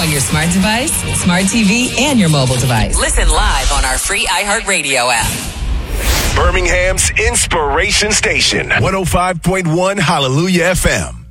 on your smart device, smart TV, and your mobile device. Listen live on our free iHeartRadio app. Birmingham's Inspiration Station, 105.1 Hallelujah FM.